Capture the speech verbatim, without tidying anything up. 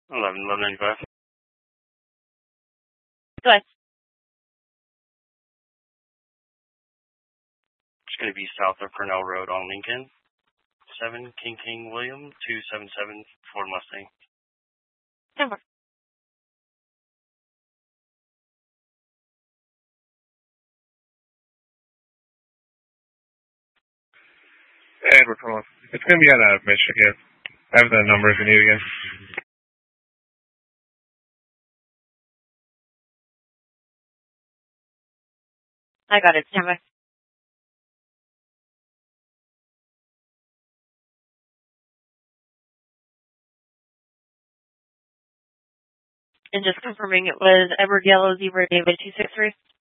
eleven, eleven ninety-five. Go ahead. It's going to be south of Cornell Road on Lincoln. seven King King William, two seven seven Ford Mustang. Number. Edward, hold on. It's going to be out of Michigan. I have the number if you need again. I got it. Stand by. And just confirming it was Edward Yellow Zebra David two six three.